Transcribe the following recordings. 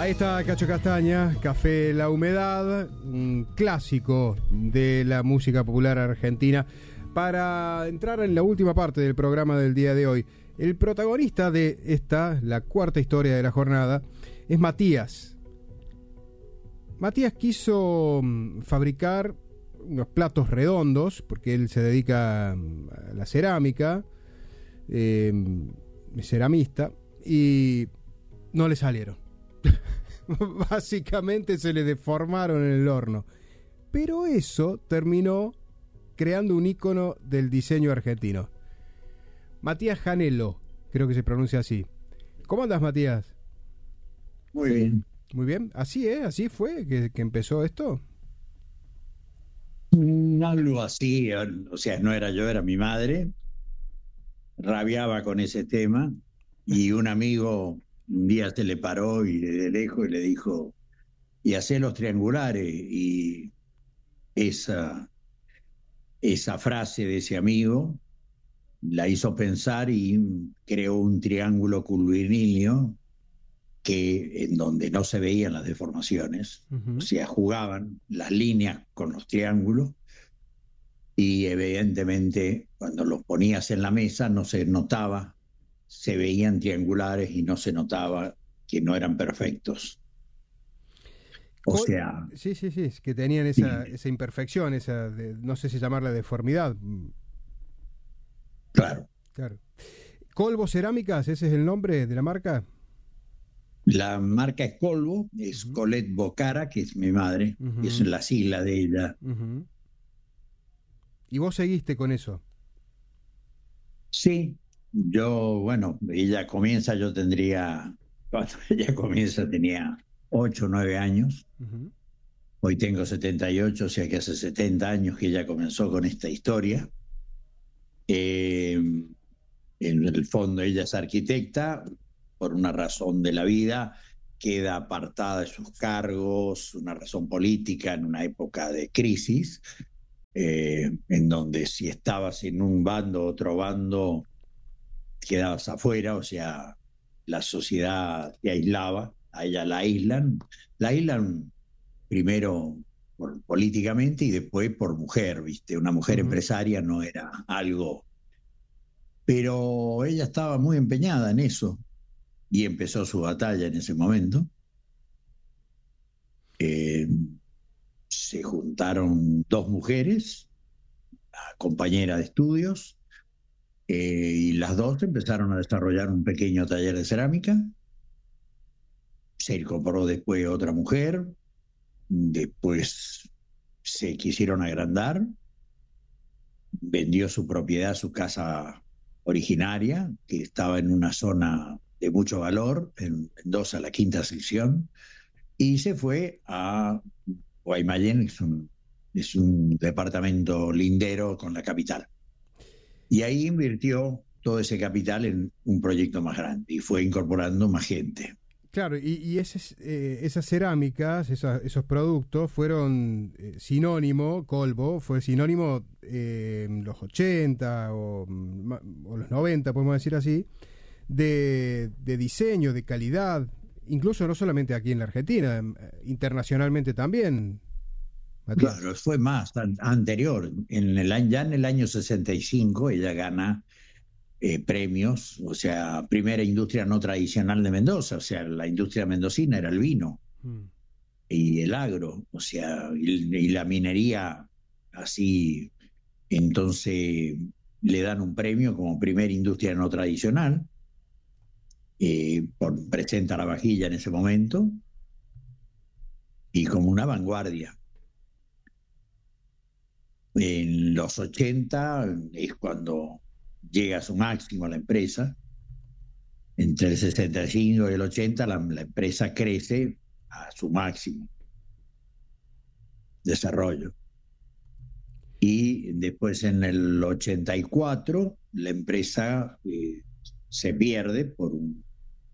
Ahí está Cacho Castaña, Café La Humedad, un clásico de la música popular argentina. Para entrar en la última parte del programa del día de hoy, el protagonista de esta, la cuarta historia de la jornada, es Matías. Matías quiso fabricar unos platos redondos, porque él se dedica a la cerámica, es ceramista, y no le salieron. Básicamente se le deformaron en el horno. Pero eso terminó creando un ícono del diseño argentino. Matías Janelo, creo que se pronuncia así. ¿Cómo andas, Matías? Muy bien. Muy bien. ¿Así, así fue que empezó esto? Algo así, o sea, no era yo, era mi madre. Rabiaba con ese tema y un amigo un día se le paró y desde lejos y le dijo, y hacé los triangulares. Y esa frase de ese amigo la hizo pensar y creó un triángulo curvilíneo en donde no se veían las deformaciones, o sea, jugaban las líneas con los triángulos y evidentemente cuando los ponías en la mesa no se notaba, se veían triangulares y no se notaba que no eran perfectos. O sea... Sí, es que tenían esa imperfección, no sé si llamarla deformidad. Claro. Colbo Cerámicas, ¿ese es el nombre de la marca? La marca es Colbo, es Colette Bocara, que es mi madre, es la sigla de ella. ¿Y vos seguiste con eso? Sí, bueno, ella comienza, cuando ella comienza tenía 8 o 9 años. Hoy tengo 78, o sea que hace 70 años que ella comenzó con esta historia. En el fondo ella es arquitecta, por una razón de la vida, queda apartada de sus cargos, una razón política en una época de crisis, en donde si estabas en un bando, otro bando, quedabas afuera, o sea, la sociedad te aislaba, a ella la aíslan primero políticamente y después por mujer, ¿viste? Una mujer empresaria no era algo, pero ella estaba muy empeñada en eso y empezó su batalla en ese momento. Se juntaron dos mujeres, compañeras de estudios, y las dos empezaron a desarrollar un pequeño taller de cerámica. Se incorporó después otra mujer, después se quisieron agrandar, vendió su propiedad, su casa originaria, que estaba en una zona de mucho valor, en Mendoza, la quinta sección, y se fue a Guaymallén, es un departamento lindero con la capital. Y ahí invirtió todo ese capital en un proyecto más grande y fue incorporando más gente. Claro, y esas cerámicas, esos productos fueron sinónimo, Colbo fue sinónimo en los 80 o los 90, podemos decir así, de diseño, de calidad, incluso no solamente aquí en la Argentina, internacionalmente también. Matías. Claro, fue más anterior. Ya en el año 65 ella gana premios, o sea, primera industria no tradicional de Mendoza, o sea, la industria mendocina era el vino y el agro, o sea, y la minería así, entonces le dan un premio como primera industria no tradicional, presenta la vajilla en ese momento y como una vanguardia. En los 80 es cuando llega a su máximo la empresa. Entre el 65 y el 80 la empresa crece a su máximo desarrollo. Y después en el 84 la empresa se pierde por un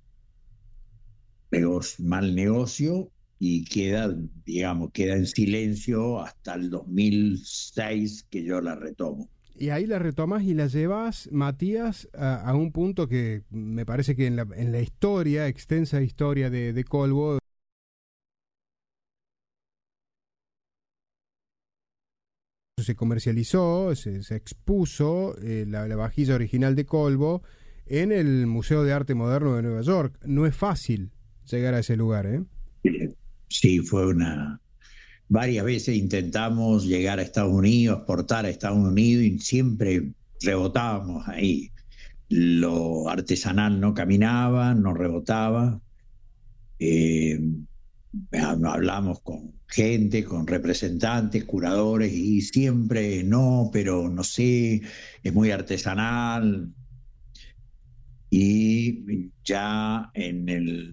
mal negocio y queda en silencio hasta el 2006 que yo la retomo. Y ahí la retomas y la llevas, Matías, a un punto que me parece que en la historia, extensa historia de Colbo, se comercializó, se expuso la vajilla original de Colbo en el Museo de Arte Moderno de Nueva York. No es fácil llegar a ese lugar, ¿eh? Sí, varias veces intentamos llegar a Estados Unidos, exportar a Estados Unidos y siempre rebotábamos ahí. Lo artesanal no caminaba, no rebotaba. Hablamos con gente, con representantes, curadores, y siempre no, pero no sé, es muy artesanal. Y ya en el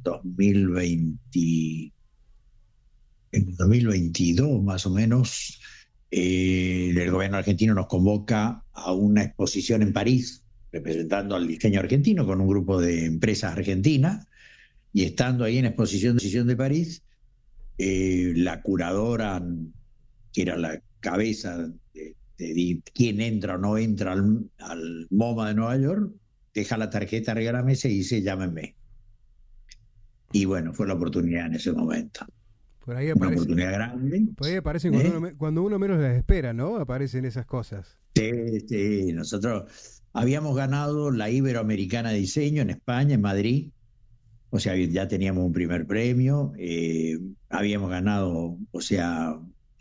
2022 más o menos, el gobierno argentino nos convoca a una exposición en París, representando al diseño argentino con un grupo de empresas argentinas, y estando ahí en la exposición de París, la curadora, que era la cabeza de quién entra o no entra al MoMA de Nueva York, deja la tarjeta arriba de la mesa y dice: llámenme. Y bueno, fue la oportunidad en ese momento. Por ahí una oportunidad grande. Por ahí aparecen cuando uno menos las espera, ¿no? Aparecen esas cosas. Sí. Nosotros habíamos ganado la Iberoamericana de Diseño en España, en Madrid. O sea, ya teníamos un primer premio. Habíamos ganado, o sea,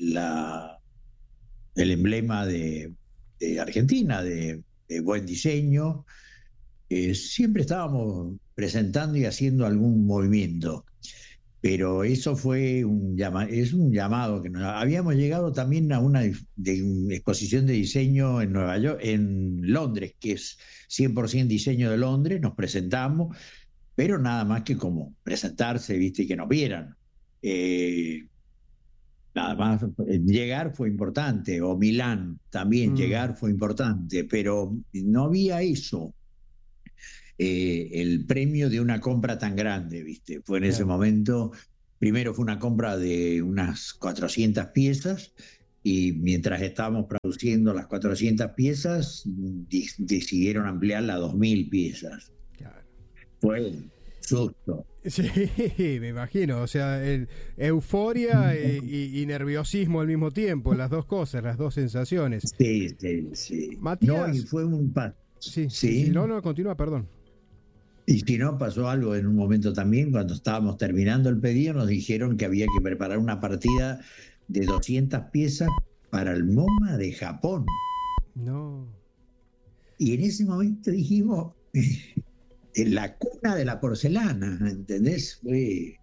el emblema de Argentina, de buen diseño. Siempre estábamos presentando y haciendo algún movimiento. Pero eso fue es un llamado que habíamos llegado también a una exposición de diseño en Nueva York, en Londres, que es 100% diseño de Londres. Nos presentamos, pero nada más que como presentarse, viste, y que nos vieran. Nada más, llegar fue importante, o Milán también, llegar fue importante, pero no había eso. El premio de una compra tan grande, ¿viste? Fue en ese momento. Primero fue una compra de unas 400 piezas, y mientras estábamos produciendo las 400 piezas, decidieron ampliarla a 2.000 piezas. Claro. Fue un susto. Sí, me imagino. O sea, euforia y nerviosismo al mismo tiempo, las dos cosas, las dos sensaciones. Sí. Matías. No, y fue un paso. Sí. No, continúa, perdón. Y si no, pasó algo en un momento también, cuando estábamos terminando el pedido, nos dijeron que había que preparar una partida de 200 piezas para el MoMA de Japón. No. Y en ese momento dijimos, en la cuna de la porcelana, ¿entendés? Sí.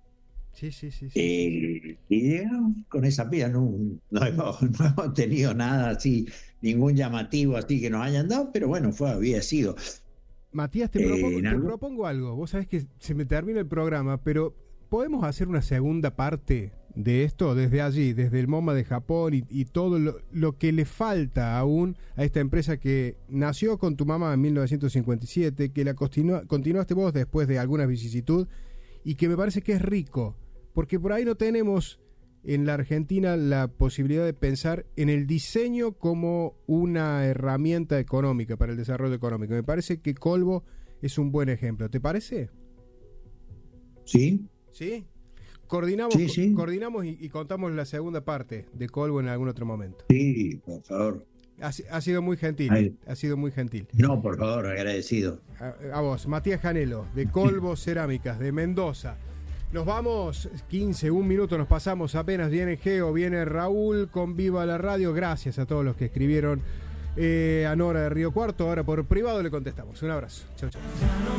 Y llegamos con esa pieza, no hemos tenido nada así, ningún llamativo así que nos hayan dado, pero bueno, había sido. Matías, te propongo algo. Vos sabés que se me termina el programa, pero ¿podemos hacer una segunda parte de esto desde allí, desde el MoMA de Japón y todo lo que le falta aún a esta empresa que nació con tu mamá en 1957, que la continuaste vos después de alguna vicisitud, y que me parece que es rico, porque por ahí no tenemos en la Argentina la posibilidad de pensar en el diseño como una herramienta económica para el desarrollo económico? Me parece que Colbo es un buen ejemplo. ¿Te parece? Sí. ¿Sí? Coordinamos y contamos la segunda parte de Colbo en algún otro momento. Sí, por favor. Ha sido muy gentil. Ha sido muy gentil. No, por favor, agradecido. A vos, Matías Janelo, de Colbo Cerámicas, de Mendoza. Nos vamos, 1 minuto nos pasamos apenas. Viene Geo, viene Raúl con Viva la Radio. Gracias a todos los que escribieron a Nora de Río Cuarto. Ahora por privado le contestamos. Un abrazo. Chau.